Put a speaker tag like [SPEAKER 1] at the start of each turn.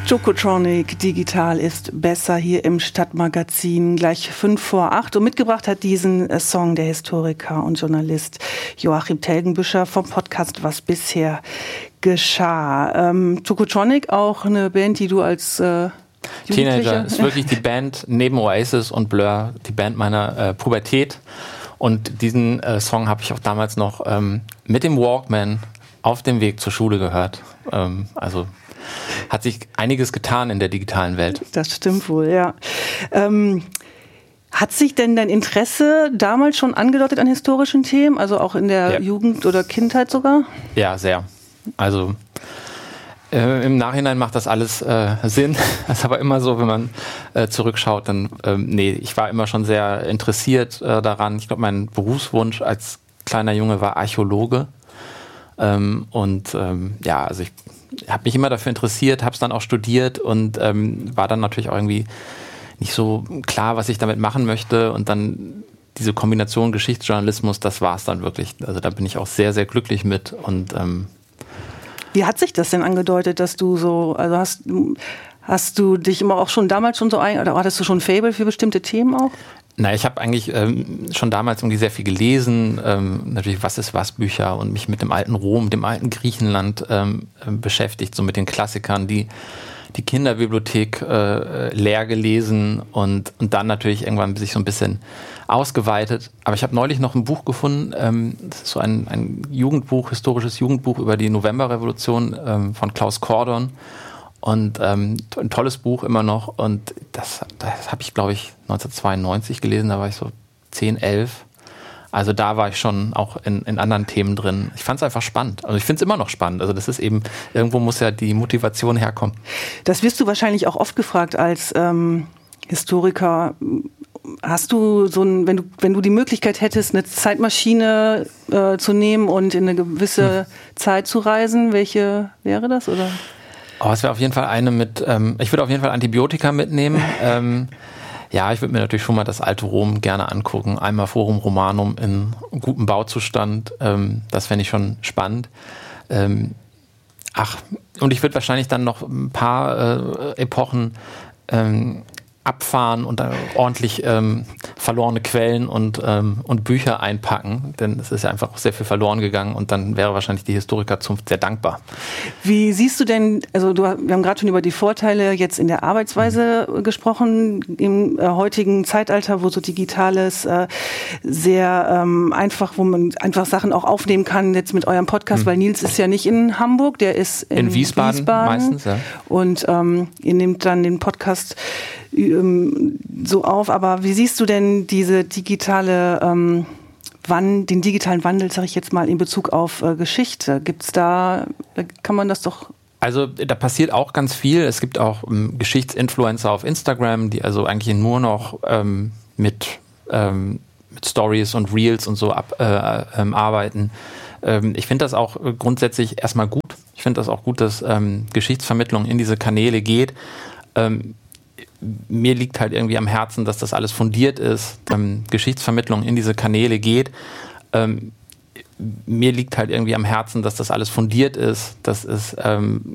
[SPEAKER 1] Tokotronic digital ist besser hier im Stadtmagazin, gleich 5:05. Und mitgebracht hat diesen Song der Historiker und Journalist Joachim Telgenbüscher vom Podcast Was bisher geschah. Tokotronic, auch eine Band, die du als
[SPEAKER 2] Teenager, ist wirklich die Band neben Oasis und Blur, die Band meiner Pubertät. Und diesen Song habe ich auch damals noch mit dem Walkman auf dem Weg zur Schule gehört. Also hat sich einiges getan in der digitalen Welt.
[SPEAKER 1] Das stimmt wohl, ja. Hat sich denn dein Interesse damals schon angedeutet an historischen Themen, also auch in der Jugend oder Kindheit sogar? Ja,
[SPEAKER 2] sehr. Also im Nachhinein macht das alles Sinn. Das ist aber immer so, wenn man zurückschaut, dann ich war immer schon sehr interessiert daran. Ich glaube, mein Berufswunsch als kleiner Junge war Archäologe. Also ich habe mich immer dafür interessiert, habe es dann auch studiert und war dann natürlich auch irgendwie nicht so klar, was ich damit machen möchte. Und dann diese Kombination Geschichtsjournalismus, das war es dann wirklich. Also da bin ich auch sehr, sehr glücklich mit. Und
[SPEAKER 1] wie hat sich das denn angedeutet, dass du so, also hast du dich immer auch schon damals schon so oder hattest du schon ein Faible für bestimmte Themen auch?
[SPEAKER 2] Na, ich habe eigentlich schon damals irgendwie sehr viel gelesen, natürlich Was ist was Bücher und mich mit dem alten Rom, dem alten Griechenland beschäftigt, so mit den Klassikern, die Kinderbibliothek leer gelesen und dann natürlich irgendwann sich so ein bisschen ausgeweitet. Aber ich habe neulich noch ein Buch gefunden, das ist so ein Jugendbuch, historisches Jugendbuch über die Novemberrevolution von Klaus Kordon. Und ein tolles Buch immer noch. Und das habe ich, glaube ich, 1992 gelesen. Da war ich so 10, 11. Also da war ich schon auch in anderen Themen drin. Ich fand es einfach spannend. Also ich finde es immer noch spannend. Also das ist eben, irgendwo muss ja die Motivation herkommen.
[SPEAKER 1] Das wirst du wahrscheinlich auch oft gefragt als Historiker. Hast du wenn du die Möglichkeit hättest, eine Zeitmaschine zu nehmen und in eine gewisse Zeit zu reisen, welche wäre das, oder?
[SPEAKER 2] Oh, es wäre auf jeden Fall eine mit, ich würde auf jeden Fall Antibiotika mitnehmen. Ich würde mir natürlich schon mal das alte Rom gerne angucken. Einmal Forum Romanum in gutem Bauzustand. Das fände ich schon spannend. Und ich würde wahrscheinlich dann noch ein paar Epochen abfahren und ordentlich verlorene Quellen und Bücher einpacken, denn es ist ja einfach auch sehr viel verloren gegangen und dann wäre wahrscheinlich die Historikerzunft sehr dankbar.
[SPEAKER 1] Wie siehst du denn, also wir haben gerade schon über die Vorteile jetzt in der Arbeitsweise gesprochen, im heutigen Zeitalter, wo so Digitales sehr einfach, wo man einfach Sachen auch aufnehmen kann, jetzt mit eurem Podcast, weil Nils ist ja nicht in Hamburg, der ist in Wiesbaden meistens. Ja. Und ihr nehmt dann den Podcast so auf, aber wie siehst du denn diese digitale den digitalen Wandel, sage ich jetzt mal, in Bezug auf Geschichte? Gibt's kann man das doch...
[SPEAKER 2] Also da passiert auch ganz viel. Es gibt auch Geschichtsinfluencer auf Instagram, die also eigentlich nur noch mit Stories und Reels und so arbeiten. Ich finde das auch grundsätzlich erstmal gut. Ich finde das auch gut, dass Geschichtsvermittlung in diese Kanäle geht. Mir liegt halt irgendwie am Herzen, dass das alles fundiert ist, Geschichtsvermittlung in diese Kanäle geht. Mir liegt halt irgendwie am Herzen, dass das alles fundiert ist, dass es